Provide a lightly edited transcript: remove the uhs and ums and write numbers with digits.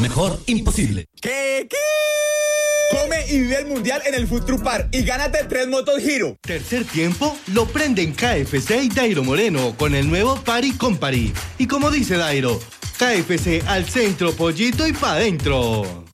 Mejor imposible. ¿Qué? Come y vive el mundial en el Food Truck Park y gánate 3 motos Giro. Tercer tiempo lo prenden KFC y Dairo Moreno con el nuevo Party Company. Y como dice Dairo, KFC al centro, pollito y pa' dentro.